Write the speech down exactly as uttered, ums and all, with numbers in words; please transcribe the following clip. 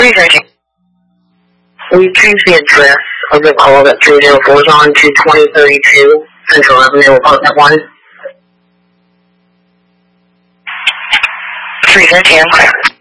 three thirteen. We changed the address of the call that three oh four is on to twenty thirty-two Central Avenue, apartment one. three thirteen.